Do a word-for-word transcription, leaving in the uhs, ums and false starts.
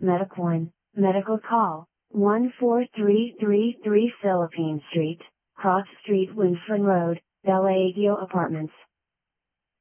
Medicoin, medical call, one four three three three Philippine Street, Cross Street Winfern Road, Balaguio Apartments.